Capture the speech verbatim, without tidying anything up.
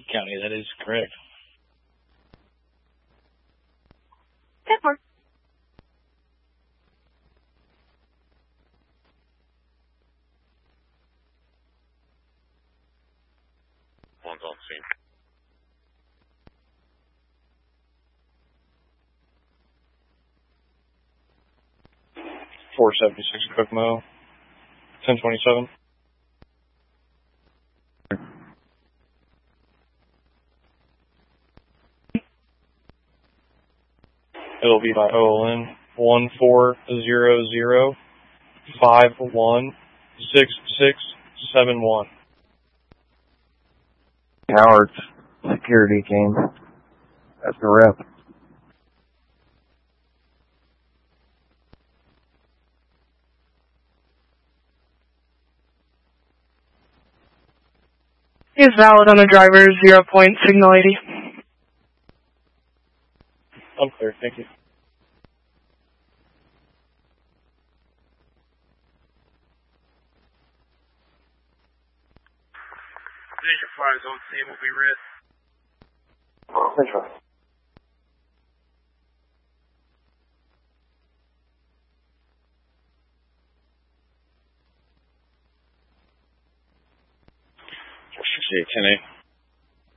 County, that is correct. ten four. One's on scene. four seventy-six Kokomo, ten twenty-seven. It'll be my O L N one four zero zero five one six six seven one. Howard's security came. That's the rep. Is valid on the driver, zero point signal eighty. I'm clear, thank you. Major flies on scene will be red. That's right. sixty-eight ten A.